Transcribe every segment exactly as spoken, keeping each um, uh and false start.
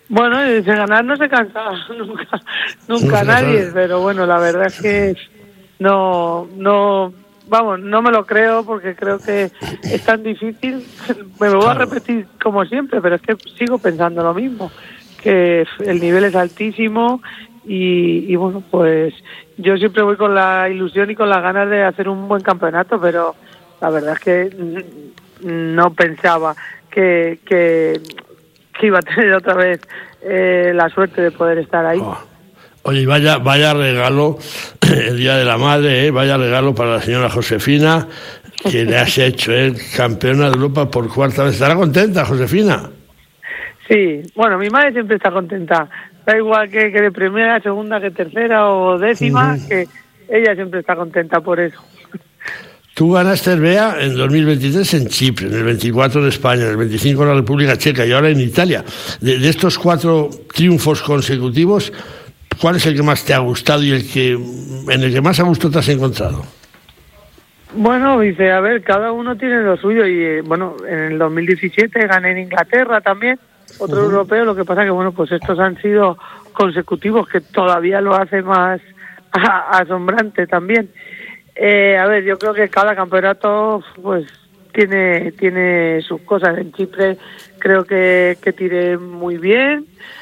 Bueno, de ganar no se cansa nunca, nunca No, nadie, no. pero bueno, la verdad es que no, no, vamos, no me lo creo porque creo que es tan difícil. Me lo voy a Claro. repetir como siempre, pero es que sigo pensando lo mismo, que el nivel es altísimo y, y bueno, pues yo siempre voy con la ilusión y con las ganas de hacer un buen campeonato, pero la verdad es que no pensaba que, que, que iba a tener otra vez eh, la suerte de poder estar ahí. Oh. Oye, vaya, vaya regalo el Día de la Madre, ¿eh? Vaya regalo para la señora Josefina, que le has hecho, ¿eh? Campeona de Europa por cuarta vez. ¿Estará contenta, Josefina? Sí, bueno, mi madre siempre está contenta. Da igual que, que de primera, segunda, que tercera o décima, uh-huh. que ella siempre está contenta por eso. Tú ganaste el Bea en dos mil veintitrés en Chipre, en el veinticuatro en España, en el veinticinco en la República Checa y ahora en Italia. De, de estos cuatro triunfos consecutivos, ¿cuál es el que más te ha gustado y el que en el que más a gusto te has encontrado? Bueno, dice, a ver, cada uno tiene lo suyo y eh, bueno, en el dos mil diecisiete gané en Inglaterra también, otro uh-huh. europeo, lo que pasa que bueno, pues estos han sido consecutivos, que todavía lo hace más a- asombrante también. Eh, a ver, yo creo que cada campeonato pues tiene tiene sus cosas. En Chipre creo que, que tiré muy bien.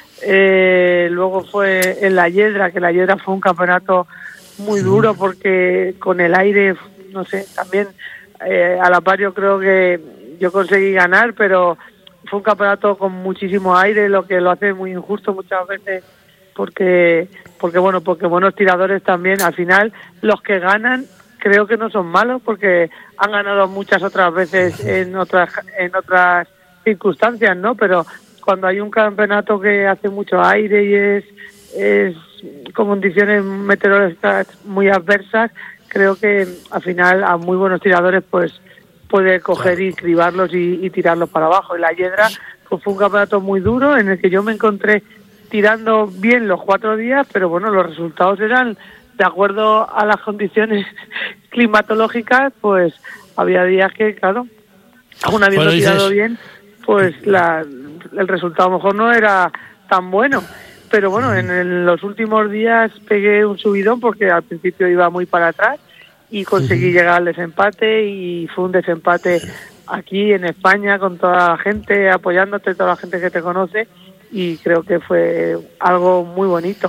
Eh, luego fue en la Hiedra, que la Hiedra fue un campeonato muy duro porque con el aire, no sé, también eh, a la par yo creo que yo conseguí ganar, pero fue un campeonato con muchísimo aire, lo que lo hace muy injusto muchas veces porque porque bueno, porque buenos tiradores también, al final los que ganan creo que no son malos porque han ganado muchas otras veces en otras en otras circunstancias, ¿no? Pero cuando hay un campeonato que hace mucho aire y es, es con condiciones meteorológicas muy adversas, creo que al final a muy buenos tiradores pues puede coger y cribarlos y, y tirarlos para abajo. Y la Hiedra pues fue un campeonato muy duro en el que yo me encontré tirando bien los cuatro días, pero bueno, los resultados eran de acuerdo a las condiciones climatológicas, pues había días que, claro, aún habiendo bueno, tirado dices... bien, pues la, el resultado a lo mejor no era tan bueno. Pero bueno, en el, los últimos días pegué un subidón porque al principio iba muy para atrás y conseguí uh-huh. llegar al desempate y fue un desempate aquí en España con toda la gente apoyándote, toda la gente que te conoce y creo que fue algo muy bonito.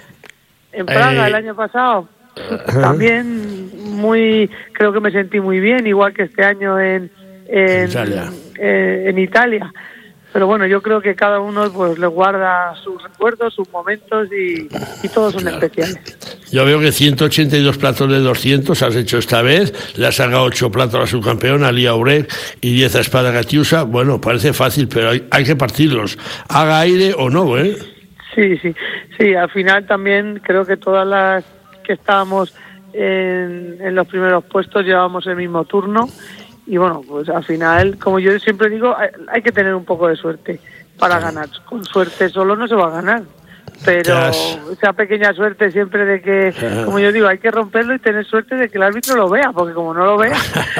En Praga eh, el año pasado uh-huh. también muy, creo que me sentí muy bien, igual que este año en en Italia. Eh, en Italia. Pero bueno, yo creo que cada uno pues le guarda sus recuerdos, sus momentos y, y todos son claro. especiales. Yo veo que ciento ochenta y dos platos de doscientos has hecho esta vez, le has sacado ocho platos a la subcampeona, a Lía Urec, y diez a Espada Catiusa. Bueno, parece fácil, pero hay, hay que partirlos. Haga aire o no, ¿eh? Sí, sí, sí, al final también creo que todas las que estábamos en, en los primeros puestos llevábamos el mismo turno y bueno, pues al final, como yo siempre digo, hay, hay que tener un poco de suerte para sí. ganar. Con suerte solo no se va a ganar, pero yes. esa pequeña suerte siempre de que, yeah. como yo digo, hay que romperlo y tener suerte de que el árbitro lo vea, porque como no lo vea...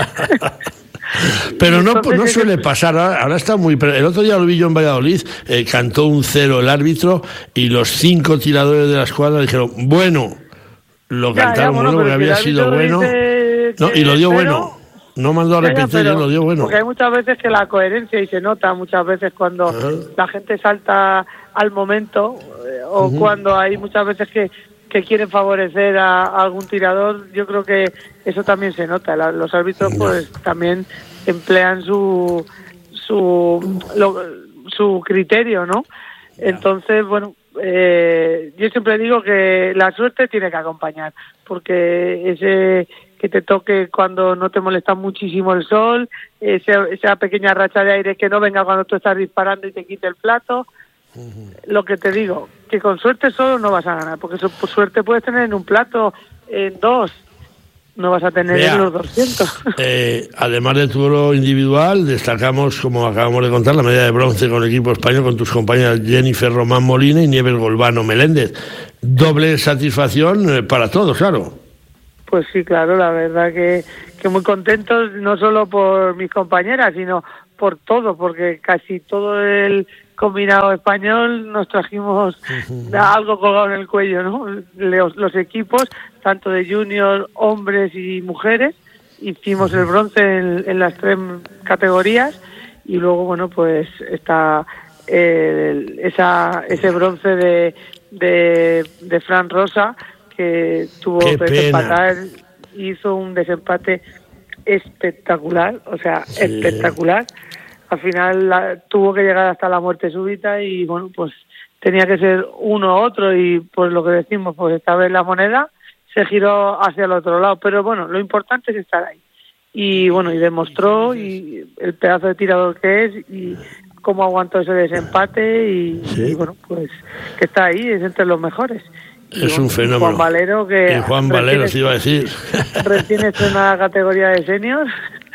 Pero no, pues no suele pasar, ahora, ahora está muy... El otro día lo vi yo en Valladolid, eh, cantó un cero el árbitro y los cinco tiradores de la escuadra dijeron, bueno, lo ya, cantaron ya, bueno, bueno porque había sido bueno, no, y lo dio pero, bueno, no mandó a repetir, ya, ya, lo dio bueno. Porque hay muchas veces que la coherencia, y se nota muchas veces cuando uh-huh. la gente salta al momento, eh, o uh-huh. cuando hay muchas veces que que quieren favorecer a, a algún tirador, yo creo que eso también se nota. La, los árbitros pues también emplean su su lo, su criterio, ¿no? Entonces, bueno, eh, yo siempre digo que la suerte tiene que acompañar, porque ese que te toque cuando no te molesta muchísimo el sol, ese, esa pequeña racha de aire que no venga cuando tú estás disparando y te quite el plato. Uh-huh. Lo que te digo, que con suerte solo no vas a ganar, porque su, por suerte puedes tener en un plato, en dos, no vas a tener Vea, en los doscientos. Eh, además de tu oro individual, destacamos, como acabamos de contar, la medalla de bronce con el equipo español con tus compañeras Jennifer Román Molina y Nieves Golbano Meléndez. Doble satisfacción eh, para todos, claro. Pues sí, claro, la verdad que, que muy contentos, no solo por mis compañeras, sino por todo, porque casi todo el combinado español, nos trajimos uh-huh. algo colgado en el cuello, ¿no? Los, los equipos, tanto de junior, hombres y mujeres, hicimos uh-huh. el bronce en, en las tres categorías y luego, bueno, pues está eh, esa ese bronce de, de, de Fran Rosa, que tuvo Qué que desempatar, hizo un desempate espectacular, o sea, sí. espectacular. Al final la, tuvo que llegar hasta la muerte súbita y bueno, pues tenía que ser uno u otro y pues lo que decimos, pues esta vez la moneda se giró hacia el otro lado, pero bueno, lo importante es estar ahí. Y bueno, y demostró y el pedazo de tirador que es y cómo aguantó ese desempate y, sí. y bueno, pues que está ahí, es entre los mejores. Y es bueno, un fenómeno. Juan Valero, que y Juan Valero, se iba a decir. Recién estrenada categoría de senior,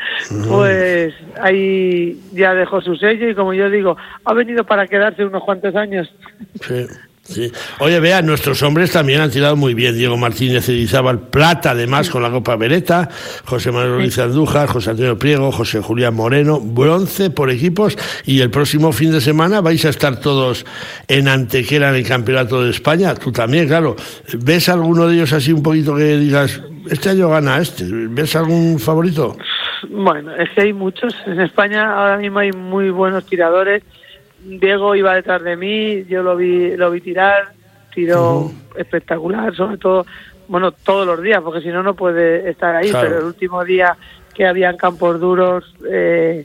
pues ahí ya dejó su sello y como yo digo, ha venido para quedarse unos cuantos años. Sí. Sí. Oye, vea, nuestros hombres también han tirado muy bien. Diego Martínez Edizábal, plata además sí. con la Copa Beretta, José Manuel Ruiz sí. Andújar, José Antonio Priego, José Julián Moreno, bronce por equipos, y el próximo fin de semana vais a estar todos en Antequera en el Campeonato de España. Tú también, claro. ¿Ves alguno de ellos así un poquito que digas, este año gana este? ¿Ves algún favorito? Bueno, es que hay muchos. En España ahora mismo hay muy buenos tiradores. Diego iba detrás de mí, yo lo vi lo vi tirar, tiró uh-huh. espectacular, sobre todo, bueno, todos los días, porque si no, no puede estar ahí, claro. Pero el último día que había en campos duros eh,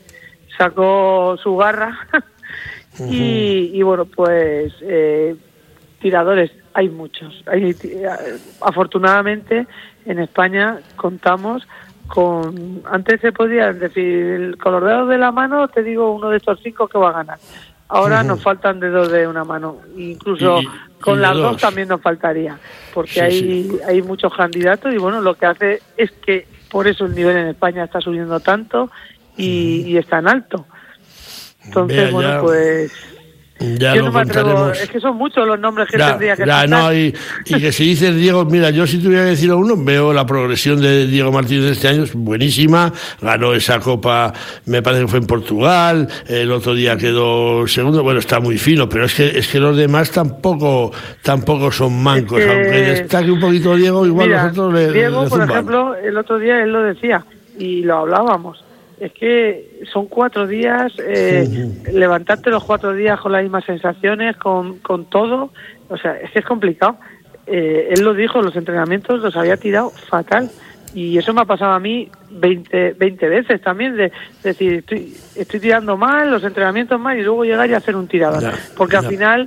sacó su garra uh-huh. y, y bueno, pues eh, tiradores hay muchos. Hay, afortunadamente en España contamos con, antes se podía decir, con los dedos de la mano te digo uno de estos cinco que va a ganar. Ahora uh-huh. nos faltan dedos de una mano, incluso y, con y las dos. dos también nos faltaría, porque sí, hay sí. hay muchos candidatos y bueno, lo que hace es que por eso el nivel en España está subiendo tanto y, uh-huh. y es tan alto. Entonces, Vea, bueno, ya... pues... Ya yo lo no me atrevo, contaremos. Es que son muchos los nombres que ya, tendría que ya, no, y, y que si dices Diego, mira, yo si tuviera que decir a uno, veo la progresión de Diego Martínez este año, es buenísima, ganó esa copa, me parece que fue en Portugal, el otro día quedó segundo, bueno, está muy fino, pero es que es que los demás tampoco tampoco son mancos, es que, aunque destaque un poquito Diego, igual mira, nosotros le Diego, le por zumban. ejemplo, el otro día él lo decía, y lo hablábamos, es que son cuatro días, eh, sí. levantarte los cuatro días con las mismas sensaciones, con, con todo, o sea, es que es complicado. Eh, él lo dijo, los entrenamientos los había tirado fatal, y eso me ha pasado a mí veinte, veinte veces también, de, de decir, estoy, estoy tirando mal, los entrenamientos mal, y luego llegar y hacer un tirador, ya, porque ya. al final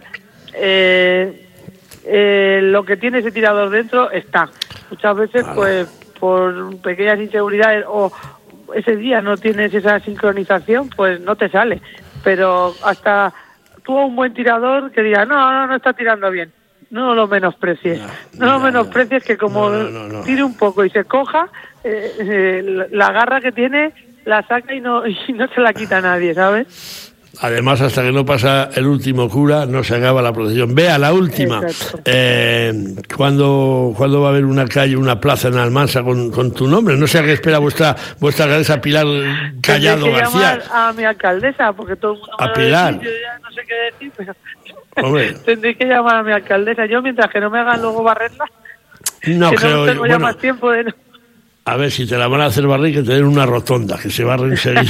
eh, eh, lo que tiene ese tirador dentro está. Muchas veces, vale. pues, por pequeñas inseguridades o ese día no tienes esa sincronización, pues no te sale. Pero hasta tú a un buen tirador que diga, no, no, no está tirando bien. No lo menosprecies. No, no lo menosprecies, que como no, no, no, no. tire un poco y se coja, eh, eh, la garra que tiene la saca y no, y no se la quita nadie, ¿sabes? Además, hasta que no pasa el último cura, no se acaba la procesión. Vea, la última. Eh, ¿cuándo, ¿Cuándo va a haber una calle, una plaza en Almansa con, con tu nombre? No sé a qué espera vuestra vuestra alcaldesa Pilar Callado Tendré que García. Llamar a mi alcaldesa, porque todo el mundo a Pilar. Decir, yo ya no sé qué decir, pero Hombre. tendré que llamar a mi alcaldesa. Yo, mientras que no me hagan luego barrerla, no que creo no tengo yo. ya Bueno, más tiempo de no. A ver, si te la van a hacer barrer, que te den una rotonda, que se barre enseguida.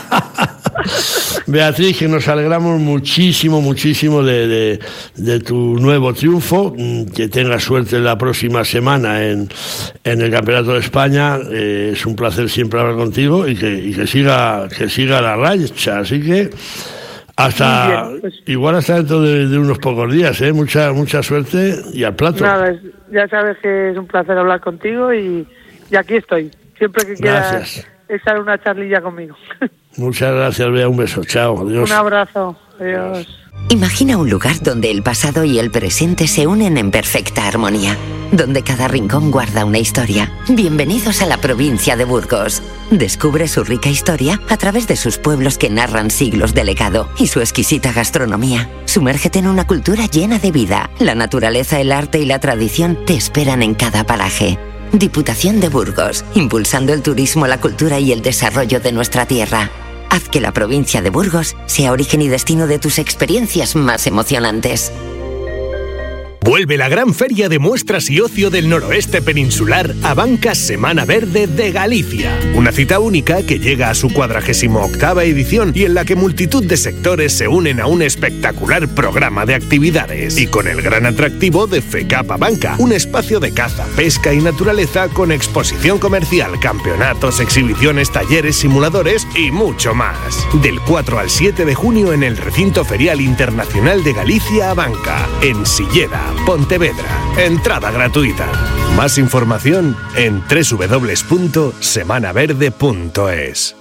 Beatriz, que nos alegramos muchísimo, muchísimo de, de, de tu nuevo triunfo, que tengas suerte la próxima semana en, en el Campeonato de España. Eh, es un placer siempre hablar contigo y que, y que siga que siga la racha, así que hasta bien, pues, igual hasta dentro de, de unos pocos días, ¿eh? Mucha, mucha suerte y al plato. Nada, ya sabes que es un placer hablar contigo y, y aquí estoy, siempre que quieras gracias. Echar una charlilla conmigo. Muchas gracias, Bea, un beso, chao, adiós. Un abrazo, adiós. Imagina un lugar donde el pasado y el presente se unen en perfecta armonía, donde cada rincón guarda una historia. Bienvenidos a la provincia de Burgos. Descubre su rica historia a través de sus pueblos que narran siglos de legado y su exquisita gastronomía. Sumérgete en una cultura llena de vida. La naturaleza, el arte y la tradición te esperan en cada paraje. Diputación de Burgos, impulsando el turismo, la cultura y el desarrollo de nuestra tierra. Haz que la provincia de Burgos sea origen y destino de tus experiencias más emocionantes. Vuelve la gran feria de muestras y ocio del noroeste peninsular Abanca Semana Verde de Galicia. Una cita única que llega a su cuadragésimo octava edición y en la que multitud de sectores se unen a un espectacular programa de actividades. Y con el gran atractivo de FECAP Abanca, un espacio de caza, pesca y naturaleza con exposición comercial, campeonatos, exhibiciones, talleres, simuladores y mucho más. Del cuatro al siete de junio en el Recinto Ferial Internacional de Galicia Abanca, en Silleda, Pontevedra. Entrada gratuita. Más información en doble u doble u doble u punto semana verde punto es.